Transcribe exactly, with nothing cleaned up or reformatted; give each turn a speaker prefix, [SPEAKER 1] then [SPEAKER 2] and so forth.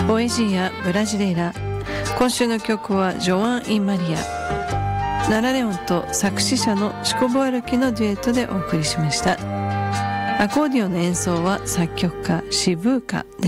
[SPEAKER 1] ポエジーやブラジレイラ。今週の曲はジョアン・イン・マリア、ナラレオンと作詞者のシコボ歩きのデュエットでお送りしました。アコーディオンの演奏は作曲家シブーカで